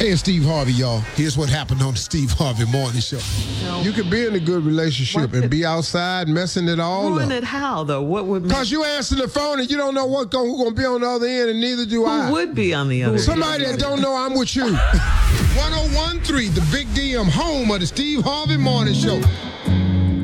Hey, it's Steve Harvey, y'all. Here's what happened on the Steve Harvey Morning Show. You could be in a good relationship and be outside messing it all ruin up. it how, though? What would Because you answer the phone and you don't know who's going to be on the other end, and neither do I. Who would be on the other end? Somebody that don't know I'm with you. 1013, the Big DM, home of the Steve Harvey Morning Show.